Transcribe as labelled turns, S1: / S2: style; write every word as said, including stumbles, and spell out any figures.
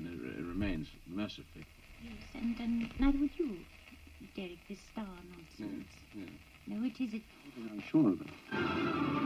S1: and it, it remains mercifully.
S2: Yes, and, and neither would you, Derek, this star nonsense.
S1: Yes, yes.
S2: No, it is it.
S1: I'm sure of it.